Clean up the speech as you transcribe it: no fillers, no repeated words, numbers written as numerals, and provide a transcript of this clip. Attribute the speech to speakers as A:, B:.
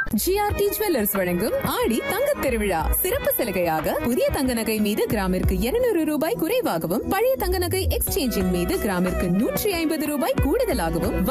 A: GRT jewellers வழங்கும் ஆடி தங்கத் திருவிழா சிறப்பு சலுகையாக புதிய தங்க நகை மீது கிராமிற்கு 200 ரூபாய் குறைவாகவும் பழைய தங்க நகை எக்ஸ்சேஞ்சின் மீது கிராமிற்கு 150 ரூபாய் கூடுதலாகவும்